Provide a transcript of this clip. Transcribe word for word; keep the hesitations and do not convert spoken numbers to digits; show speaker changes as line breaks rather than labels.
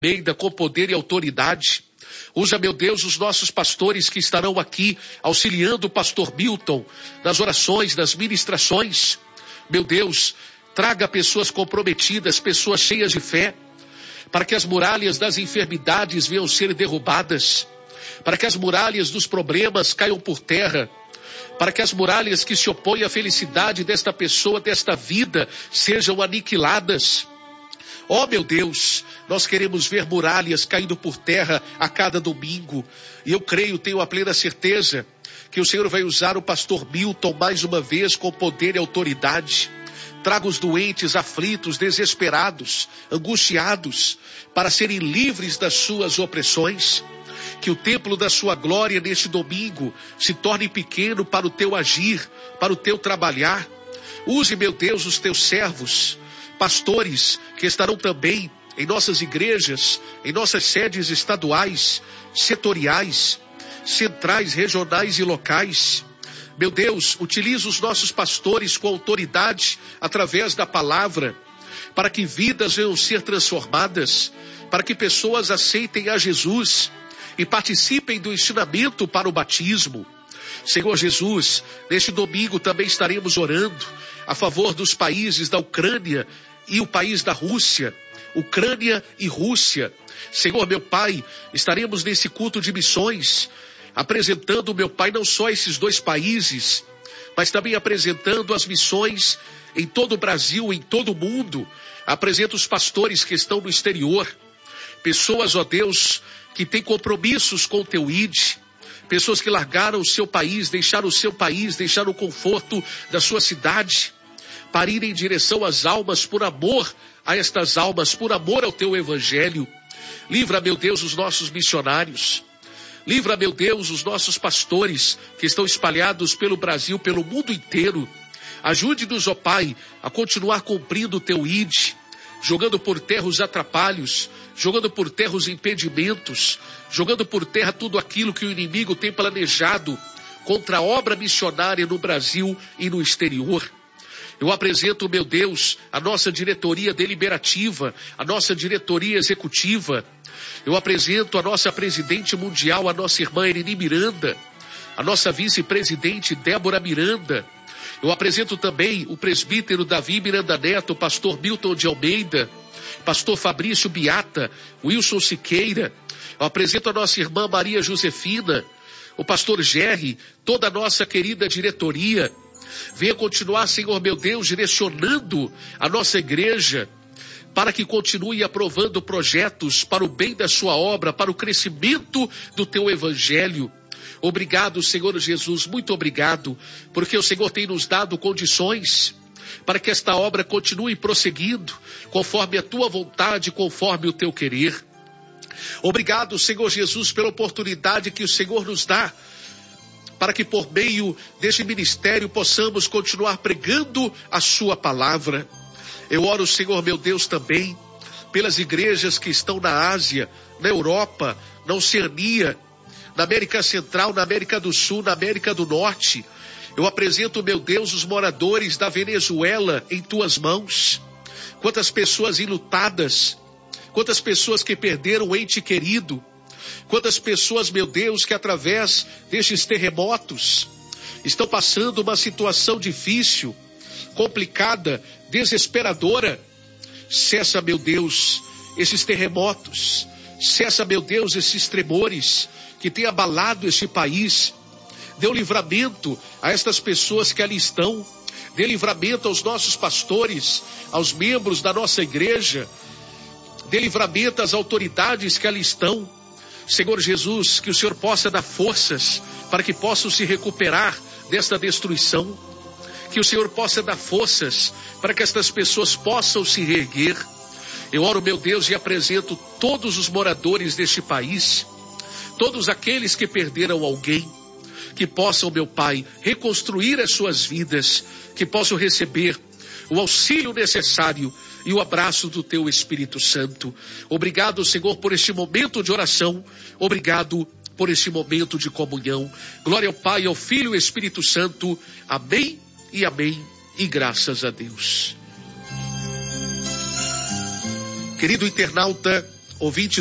Almeida, com poder e autoridade. Usa, meu Deus, os nossos pastores que estarão aqui auxiliando o pastor Milton nas orações, nas ministrações. Meu Deus, traga pessoas comprometidas, pessoas cheias de fé, para que as muralhas das enfermidades venham ser derrubadas, para que as muralhas dos problemas caiam por terra, para que as muralhas que se opõem à felicidade desta pessoa, desta vida, sejam aniquiladas. Ó, meu Deus, nós queremos ver muralhas caindo por terra a cada domingo. E eu creio, tenho a plena certeza, que o Senhor vai usar o pastor Milton mais uma vez com poder e autoridade. Traga os doentes, aflitos, desesperados, angustiados, para serem livres das suas opressões. Que o templo da sua glória neste domingo se torne pequeno para o teu agir, para o teu trabalhar. Use, meu Deus, os teus servos, pastores que estarão também em nossas igrejas, em nossas sedes estaduais, setoriais, centrais, regionais e locais. Meu Deus, utiliza os nossos pastores com autoridade através da palavra, para que vidas venham ser transformadas, para que pessoas aceitem a Jesus e participem do ensinamento para o batismo. Senhor Jesus, neste domingo também estaremos orando a favor dos países da Ucrânia e o país da Rússia, Ucrânia e Rússia. Senhor, meu Pai, estaremos nesse culto de missões, apresentando, meu Pai, não só esses dois países, mas também apresentando as missões em todo o Brasil, em todo o mundo. Apresento os pastores que estão no exterior, pessoas, ó Deus, que têm compromissos com o teu I D, pessoas que largaram o seu país, deixaram o seu país, deixaram o conforto da sua cidade, para ir em direção às almas, por amor a estas almas, por amor ao teu evangelho. Livra, meu Deus, os nossos missionários. Livra, meu Deus, os nossos pastores que estão espalhados pelo Brasil, pelo mundo inteiro. Ajude-nos, ó Pai, a continuar cumprindo o teu I D, jogando por terra os atrapalhos, jogando por terra os impedimentos, jogando por terra tudo aquilo que o inimigo tem planejado contra a obra missionária no Brasil e no exterior. Eu apresento, meu Deus, a nossa diretoria deliberativa, a nossa diretoria executiva. Eu apresento a nossa presidente mundial, a nossa irmã Ereni Miranda, a nossa vice-presidente Débora Miranda. Eu apresento também o presbítero Davi Miranda Neto, o pastor Milton de Almeida, pastor Fabrício Biata, Wilson Siqueira. Eu apresento a nossa irmã Maria Josefina, o pastor Gerry, toda a nossa querida diretoria. Venha continuar, Senhor meu Deus, direcionando a nossa igreja, para que continue aprovando projetos para o bem da sua obra, para o crescimento do teu evangelho. Obrigado, Senhor Jesus, muito obrigado, porque o Senhor tem nos dado condições para que esta obra continue prosseguindo, conforme a tua vontade, conforme o teu querer. Obrigado, Senhor Jesus, pela oportunidade que o Senhor nos dá, para que por meio deste ministério possamos continuar pregando a sua palavra. Eu oro, Senhor meu Deus, também pelas igrejas que estão na Ásia, na Europa, na Oceania, na América Central, na América do Sul, na América do Norte. Eu apresento, meu Deus, os moradores da Venezuela em tuas mãos. Quantas pessoas enlutadas, quantas pessoas que perderam um ente querido, quantas pessoas, meu Deus, que através destes terremotos estão passando uma situação difícil, complicada, desesperadora. Cessa, meu Deus, esses terremotos. Cessa, meu Deus, esses tremores que têm abalado este país. Dê um livramento a estas pessoas que ali estão. Dê livramento aos nossos pastores, aos membros da nossa igreja. Dê livramento às autoridades que ali estão. Senhor Jesus, que o Senhor possa dar forças para que possam se recuperar desta destruição. Que o Senhor possa dar forças para que estas pessoas possam se reerguer. Eu oro, meu Deus, e apresento todos os moradores deste país, todos aqueles que perderam alguém, que possam, meu Pai, reconstruir as suas vidas, que possam receber o auxílio necessário e o abraço do teu Espírito Santo. Obrigado, Senhor, por este momento de oração. Obrigado por este momento de comunhão. Glória ao Pai, ao Filho e ao Espírito Santo. Amém e amém. E graças a Deus. Querido internauta, ouvinte